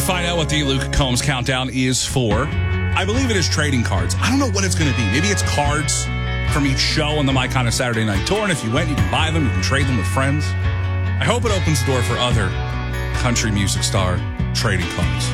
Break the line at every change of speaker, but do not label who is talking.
find out what the Luke Combs countdown is for. I believe it is trading cards. I don't know what it's going to be. Maybe it's cards from each show on the My Kind of Saturday Night Tour. And if you went, you can buy them. You can trade them with friends. I hope it opens the door for other country music star trading cards.